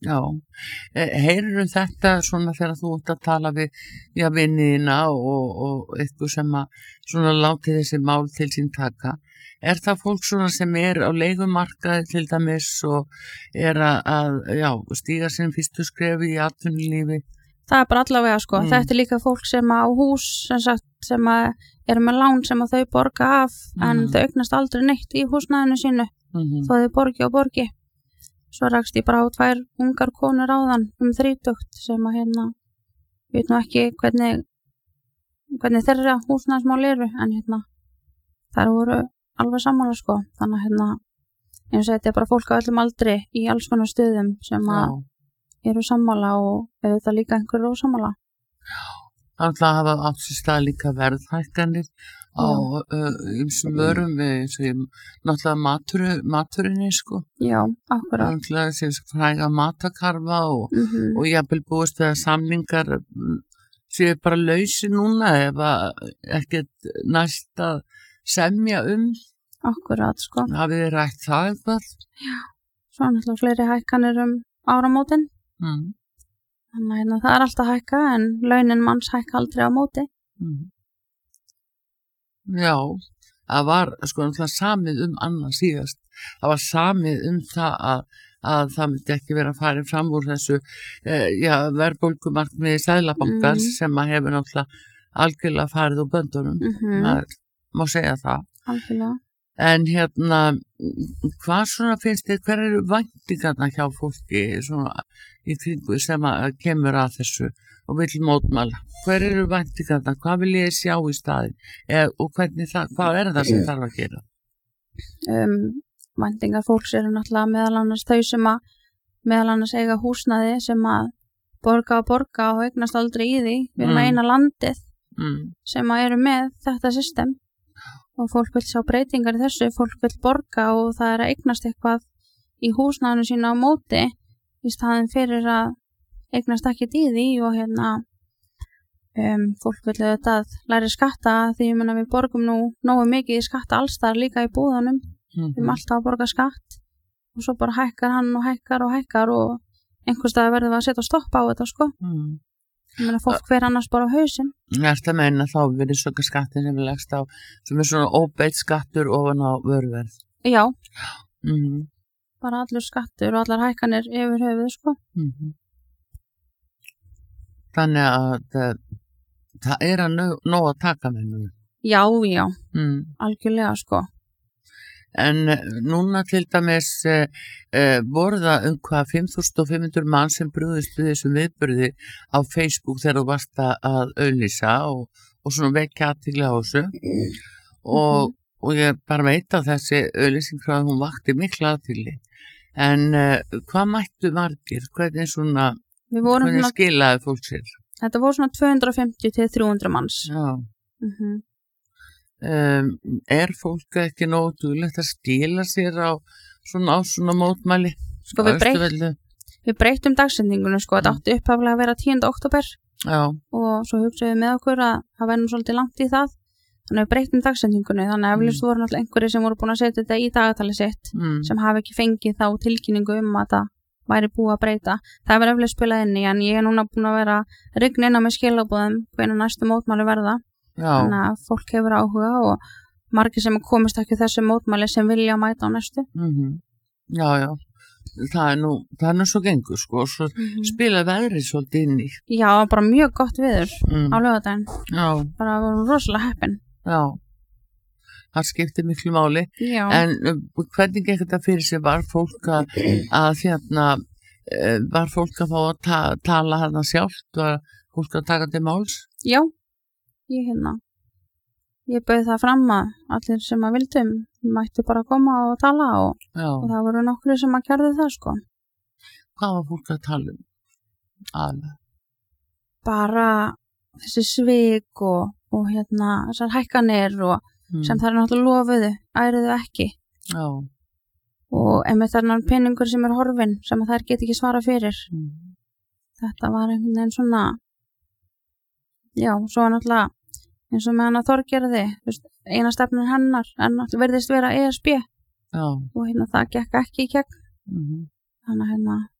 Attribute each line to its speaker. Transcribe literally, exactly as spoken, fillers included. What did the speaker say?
Speaker 1: Já, heyrðu þetta svona þegar þú ert að tala við já, vinniðina og, og eitthvað sem að svona láti þessi mál til sín taka. Er það fólk svona sem er á leigumarkaði til dæmis og er að, að já, stíga sinn fyrstu skrefi í atvinnulífi?
Speaker 2: Það er bara allavega sko,
Speaker 1: Mm.
Speaker 2: þetta er líka fólk sem á hús sem sagt, sem að eru með lán sem að þau borga af en
Speaker 1: Mhm.
Speaker 2: þau eignast aldrei neitt í húsnæðinu sínu
Speaker 1: Mhm.
Speaker 2: þó þau borgi og borgi. Svo rakst ég bara á tvær ungar konur áðan um þrítugt sem að hérna, ég veit nú ekki hvernig, hvernig þeirra húsnæðismál eru en hérna, þær voru alveg sammála sko, þannig að hérna, eins og þetta er bara fólk á öllum aldri í alls konar stöðum sem að
Speaker 1: Já.
Speaker 2: eru sammála og auðvitað líka einhverju ósammála.
Speaker 1: Þannig að hafa átt sér stað líka verðhækkanir á ýmsum uh, vörum eins og ég náttúrulega matur, maturinni sko.
Speaker 2: Já, akkurat.
Speaker 1: Þannig að þessi fræga matakarfa og,
Speaker 2: Mm -hmm.
Speaker 1: og jafnvel búist við að samningar mm, séu bara lausi núna ef að ekkert næst að semja um.
Speaker 2: Akkurat sko.
Speaker 1: Hafið þið rætt það eitthvað?
Speaker 2: Svo er náttúrulega fleiri hækkanir um áramótin.
Speaker 1: Mm.
Speaker 2: Þannig að hérna, það er alltaf hækka en launin manns hækka aldrei á móti.
Speaker 1: Mm. Já, það var sko náttúrulega samið um annað síðast. Það var samið um það að, að það myndi ekki vera að fara fram úr þessu eh, já, verðbólgumarkmiði Seðlabankans
Speaker 2: Mm.
Speaker 1: sem að hefur náttúrulega algjörlega farið úr böndunum.
Speaker 2: Mm
Speaker 1: Það er, má segja það.
Speaker 2: Algjörlega.
Speaker 1: En hérna, hvað svona finnst þið, hver eru væntingarna hjá fólki svona í kringu sem að kemur að þessu og vill mótmæla? Hver eru væntingarna, hvað vil ég sjá í staðin e, og hvernig það, hvað er það sem þarf að gera?
Speaker 2: Um, væntingar fólks eru náttúrulega meðal annars þau sem að meðal annars eiga húsnæði sem að borga og borga og eignast aldrei í því. Við erum
Speaker 1: Mm.
Speaker 2: eina landið
Speaker 1: Mm.
Speaker 2: sem að eru með þetta system og fólk vil sjá breytingar í þessu, fólk vil borga og það er að eignast eitthvað í húsnæðinu sína á móti í staðin fyrir að eignast ekkert í því og hérna um, fólk vil auðvitað læri skatta því ég menna við borgum nú nógu mikið í skatta allstar líka í búðunum,
Speaker 1: Mm.
Speaker 2: við erum alltaf að borga skatt og svo bara hækkar hann og hækkar og hækkar og einhvers stað verðum við að setja stopp á þetta sko.
Speaker 1: Mm.
Speaker 2: Ég meina fólk fer annars bara á hausinn.
Speaker 1: Ertu að meina þá verið svona skattin sem er leggst á, sem er svona óbeitt skattur ofan á vöruverð?
Speaker 2: Já,
Speaker 1: Mm.
Speaker 2: bara allur skattur og allar hækkanir yfir höfuð sko.
Speaker 1: Mm. Þannig að uh, það er að nóg, nóg að taka með nú.
Speaker 2: Já, já,
Speaker 1: Mm.
Speaker 2: algjörlega sko.
Speaker 1: En eh, núna til dæmis uh, uh, voru það um hvað fimm þúsund fimm hundruð mann sem brúðist við þessum viðburði á Facebook þegar þú varst að að auglýsa og, og svona vekja athygli á þessu og, og ég bara veit að þessi auglýsing frá hún vakti mikla athygli. En uh, hvað mættu margir? Hvernig svona,
Speaker 2: Við vorum
Speaker 1: hvernig
Speaker 2: svona,
Speaker 1: skilaði fólk sér?
Speaker 2: þetta voru svona tvö hundruð og fimmtíu til þrjú hundruð manns.
Speaker 1: Já.
Speaker 2: Mm
Speaker 1: Um, er fólk ekki nógu duglegt að skila sér á svona, á svona mótmæli?
Speaker 2: Sko við, breyt,
Speaker 1: Austurvelli?
Speaker 2: við breytum dagsendingunum sko, þetta
Speaker 1: Mm.
Speaker 2: átti upphaflega að vera tíunda október
Speaker 1: Já.
Speaker 2: og svo hugsaðum við með okkur að það verðum svolítið langt í það. Þannig að við breytum dagsendingunni, þannig að eflust voru náttúrulega einhverjir sem voru búin að setja þetta í dagatali sitt
Speaker 1: Mm.
Speaker 2: sem hafi ekki fengið þá tilkynningu um að það væri búið að breyta. Það verður eflust spilað inn í en ég er núna búin að vera rigna inn á með skilabúðum hvenær næstu mótmæli verða.
Speaker 1: Já.
Speaker 2: Þannig að fólk hefur áhuga og margir sem komist ekki þessu mótmæli sem vilja mæta á næstu.
Speaker 1: Mm. Já, já. Það er nú, það er nú svo gengur sko og svo
Speaker 2: Mm.
Speaker 1: spila veðrið svolítið inn í.
Speaker 2: Já, bara mjög gott viður
Speaker 1: Mm.
Speaker 2: á laugardaginn.
Speaker 1: Já,
Speaker 2: Bara voru rosalega heppin.
Speaker 1: já. Það skiptir miklu máli.
Speaker 2: Já.
Speaker 1: En uh, hvernig gekk þetta fyrir sig? Var fólk að, að hérna, uh, var fólk að fá að ta tala þarna sjálft? Var fólk að taka til máls?
Speaker 2: Já, ég hérna. Ég bauð það fram að allir sem að vildum mættu bara koma og tala og,
Speaker 1: Já.
Speaker 2: og það voru nokkru sem að kjærðu það sko.
Speaker 1: Hvað var fólk að tala um? Alveg.
Speaker 2: Bara þessi svik og, og hérna þessar hækkanir og
Speaker 1: Mm.
Speaker 2: sem það er náttúrulega lofuðu, æruðu ekki.
Speaker 1: Já.
Speaker 2: Og einmitt þarna peningur sem er horfin sem að þær get ekki svara fyrir.
Speaker 1: Mm.
Speaker 2: Þetta var einhvern veginn svona, já, svo var náttúrulega eins og með hana Þorgerði, þú veist, eina stefnun hennar en náttúrulega verðist vera E S B
Speaker 1: Já.
Speaker 2: og hérna það gekk ekki í gegn.
Speaker 1: Mm.
Speaker 2: Þannig að hérna,